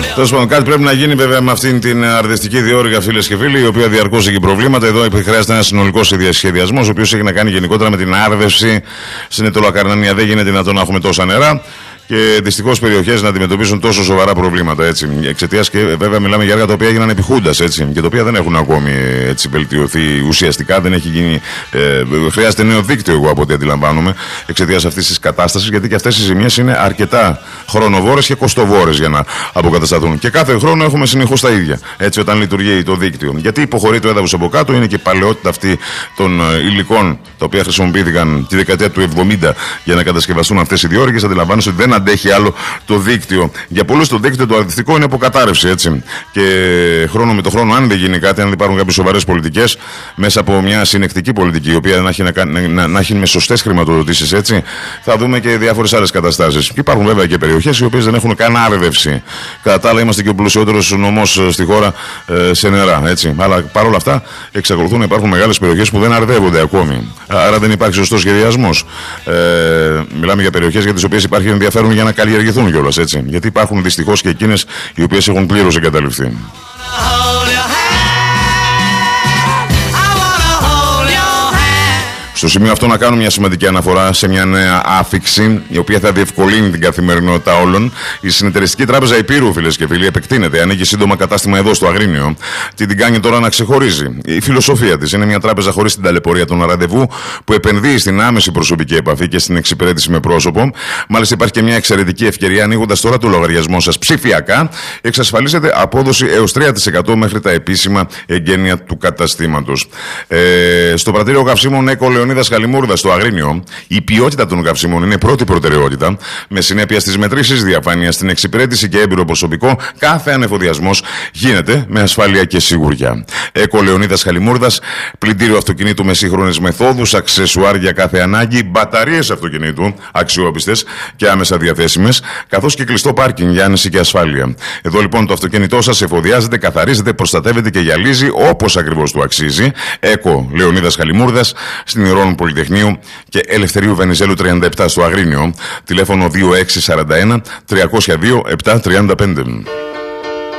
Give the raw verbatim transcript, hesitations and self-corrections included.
Τέλος πάντων, κάτι πρέπει να γίνει βέβαια με αυτήν την αρτιστική διόρυγα, φίλες και φίλοι, η οποία διαρκώς έχει προβλήματα. Εδώ χρειάζεται ένα συνολικός σχεδιασμός, ο οποίος έχει να κάνει γενικότερα με την άρδευση στην Αιτωλοκαρνανία. Δεν γίνεται δυνατόν να έχουμε τόσα νερά και δυστυχώς περιοχές να αντιμετωπίσουν τόσο σοβαρά προβλήματα. Εξαιτίας και βέβαια μιλάμε για έργα τα οποία έγιναν επί Χούντας, έτσι, και τα οποία δεν έχουν ακόμη έτσι, βελτιωθεί ουσιαστικά. Δεν έχει γίνει. Ε, χρειάζεται νέο δίκτυο, εγώ από ό,τι αντιλαμβάνομαι, εξαιτίας αυτής της κατάστασης, γιατί και αυτές οι ζημιές είναι αρκετά χρονοβόρες και κοστοβόρες για να αποκατασταθούν. Και κάθε χρόνο έχουμε συνεχώς τα ίδια, έτσι, όταν λειτουργεί το δίκτυο. Γιατί υποχωρεί το έδαφος από κάτω, είναι και η παλαιότητα αυτή των υλικών τα οποία χρησιμοποιήθηκαν τη δεκαετία του εβδομήντα για να κατασκευαστούν αυτές οι διόρυγες. Αντιλαμβάνεσαι ότι δεν αντέχει άλλο το δίκτυο. Για πολλούς το δίκτυο το αρτιστικό είναι αποκατάρρευση, έτσι. Και χρόνο με το χρόνο, αν δεν γίνει κάτι, αν δεν υπάρχουν κάποιες σοβαρές πολιτικές μέσα από μια συνεκτική πολιτική, η οποία να έχει, να, να, να έχει με σωστές χρηματοδοτήσεις, έτσι, θα δούμε και διάφορες άλλες καταστάσεις. Και υπάρχουν βέβαια και περιοχές οι οποίες δεν έχουν καν άρδευση. Κατά τα άλλα, είμαστε και ο πλουσιότερος νομός στη χώρα ε, σε νερά, έτσι. Αλλά παρόλα αυτά, εξακολουθούν να υπάρχουν μεγάλες περιοχές που δεν αρδεύονται ακόμη. Άρα δεν υπάρχει σωστός σχεδιασμός. Ε, μιλάμε για περιοχές για τις οποίες υπάρχει ενδιαφέρον για να καλλιεργηθούν κιόλας, έτσι. Γιατί υπάρχουν δυστυχώς και εκείνες οι οποίες έχουν πλήρως εγκαταλειφθεί. Στο σημείο αυτό να κάνω μια σημαντική αναφορά σε μια νέα άφιξη, η οποία θα διευκολύνει την καθημερινότητα όλων. Η Συνεταιριστική Τράπεζα Υπήρου, φίλες και φίλοι, επεκτείνεται. Ανοίγει σύντομα κατάστημα εδώ στο Αγρίνιο. Τι την κάνει τώρα να ξεχωρίζει? Η φιλοσοφία της είναι μια τράπεζα χωρίς την ταλαιπωρία των ραντεβού, που επενδύει στην άμεση προσωπική επαφή και στην εξυπηρέτηση με πρόσωπο. Μάλιστα, υπάρχει και μια εξαιρετική ευκαιρία, ανοίγοντας τώρα το λογαριασμό σας ψηφιακά, εξασφαλίζεται απόδοση έως τρία τοις εκατό μέχρι τα επίσημα εγγένεια του καταστήματος. Ε, στο πρατήριο καυσίμων Έκο Λεωνίδας Χαλιμούρδας στο Αγρίνιο, η ποιότητα των καυσίμων είναι πρώτη προτεραιότητα, με συνέπεια στις μετρήσεις, διαφάνεια στην εξυπηρέτηση και έμπειρο προσωπικό. Κάθε ανεφοδιασμός γίνεται με ασφάλεια και σιγουριά. Έκο Λεωνίδας Χαλιμούρδας, πλυντήριο αυτοκινήτου με σύγχρονες μεθόδους, αξεσουάρ για κάθε ανάγκη, μπαταρίες αυτοκινήτου αξιόπιστες και άμεσα διαθέσιμες, καθώς και κλειστό πάρκινγκ για άνεση και ασφάλεια. Εδώ λοιπόν το αυτοκίνητό σας εφοδιάζεται, καθαρίζεται, προστατεύεται και γυαλίζει όπως ακριβώς του αξίζει. Έκο Λεωνίδας Χαλιμούρδας, στην Ηρώνου Πολυτεχνείου και Ελευθερίου Βενιζέλου τριάντα επτά στο Αγρίνιο. Τηλέφωνο δύο έξι τέσσερα ένα τρία μηδέν δύο επτά τρία πέντε.